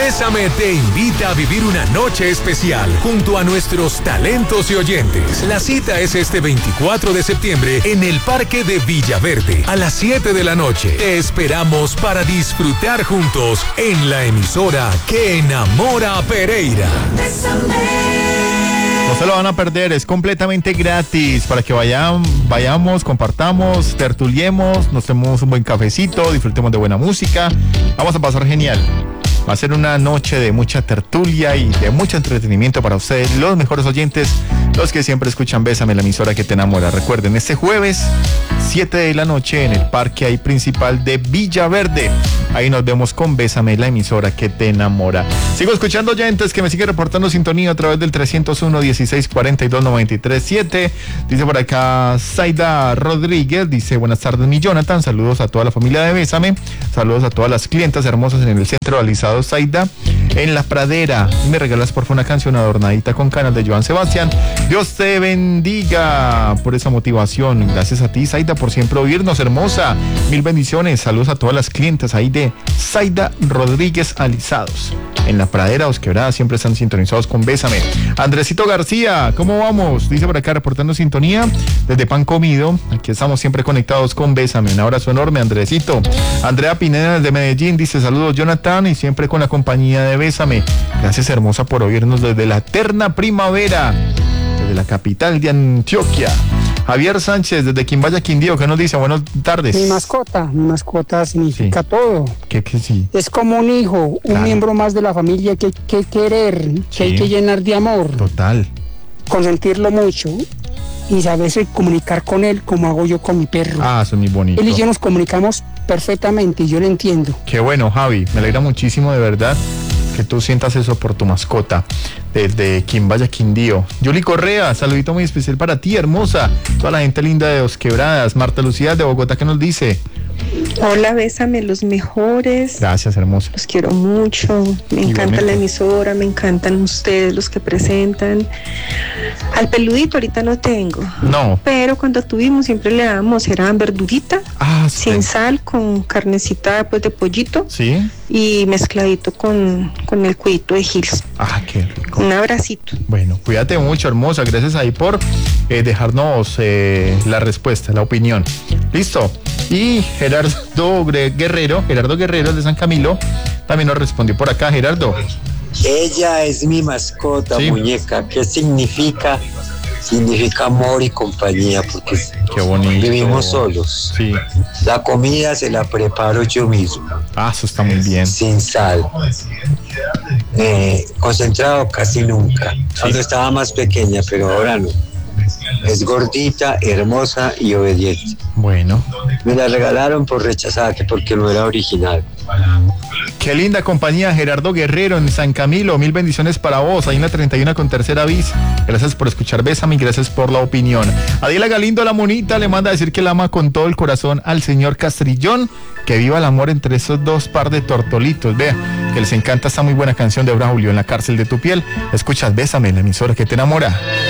Bésame te invita a vivir una noche especial junto a nuestros talentos y oyentes. La cita es este 24 de septiembre en el Parque de Villaverde a las 7 de la noche. Te esperamos para disfrutar juntos en la emisora que enamora a Pereira. No se lo van a perder, es completamente gratis para que vayamos, compartamos, tertuliemos, nos tomemos un buen cafecito, disfrutemos de buena música. Vamos a pasar genial. Va a ser una noche de mucha tertulia y de mucho entretenimiento para ustedes, los mejores oyentes, los que siempre escuchan Bésame, la emisora que te enamora. Recuerden, este jueves, 7 de la noche, en el parque ahí principal de Villaverde. Ahí nos vemos con Bésame, la emisora que te enamora. Sigo escuchando oyentes que me siguen reportando sintonía a través del 301-1642-93-7. Dice por acá Zaida Rodríguez, dice: buenas tardes, mi Jonathan, saludos a toda la familia de Bésame, saludos a todas las clientas hermosas en el centro realizado Zaida, en La Pradera. Me regalas por favor una canción adornadita con canas de Joan Sebastián. Dios te bendiga por esa motivación. Gracias a ti, Zaida, por siempre oírnos, hermosa. Mil bendiciones. Saludos a todas las clientes ahí de Zaida Rodríguez Alisados. En La Pradera, Os Quebradas, siempre están sintonizados con Bésame. Andresito García, ¿cómo vamos? Dice por acá, reportando sintonía desde Pan Comido. Aquí estamos siempre conectados con Bésame. Un abrazo enorme, Andresito. Andrea Pineda desde Medellín dice: saludos, Jonathan, y siempre con la compañía de Bésame. Gracias, hermosa, por oírnos desde la eterna primavera, desde la capital de Antioquia. Javier Sánchez, desde Quimbaya, Quindío, ¿qué nos dice? Buenas tardes. Mi mascota significa todo. Que sí. Es como un hijo, un miembro más de la familia que hay que querer, que hay que llenar de amor. Total. Consentirlo mucho y saberse comunicar con él como hago yo con mi perro. Ah, eso es muy bonito. Él y yo nos comunicamos perfectamente y yo lo entiendo. Qué bueno, Javi, me alegra muchísimo, de verdad, que tú sientas eso por tu mascota. Desde Quimbaya, Quindío. Yuli Correa, saludito muy especial para ti, hermosa. Toda la gente linda de Os Quebradas. Marta Lucía de Bogotá, ¿qué nos dice? Hola, Bésame, los mejores. Gracias, hermosa. Los quiero mucho. Me encanta la emisora, me encantan ustedes, los que presentan. Al peludito ahorita no tengo. No. Pero cuando tuvimos siempre le dábamos, era verdurita, sí, sin sal, con carnecita pues de pollito. Sí. Y mezcladito con el cuidito de Gils. Ah, qué rico. Un abracito. Bueno, cuídate mucho, hermosa. Gracias ahí por dejarnos la respuesta, la opinión. Listo. Y Gerardo Guerrero de San Camilo, también nos respondió por acá. Gerardo. Ella es mi mascota, sí. Muñeca. ¿Qué significa? Significa amor y compañía, porque qué bonito. Vivimos solos. Sí. La comida se la preparo yo mismo. Ah, eso está muy bien. Sin sal. Concentrado casi nunca. Sí. Cuando estaba más pequeña, pero ahora no. Es gordita, hermosa y obediente. Bueno. Me la regalaron por rechazada, que porque no era original. Qué linda compañía, Gerardo Guerrero en San Camilo. Mil bendiciones para vos. Hay una 31 con tercera bis. Gracias por escuchar Bésame y gracias por la opinión. Adela Galindo, la monita, le manda a decir que la ama con todo el corazón al señor Castrillón. Que viva el amor entre esos dos par de tortolitos. Vea, que les encanta esta muy buena canción de Braulio, En la cárcel de tu piel. Escuchas Bésame, la emisora que te enamora.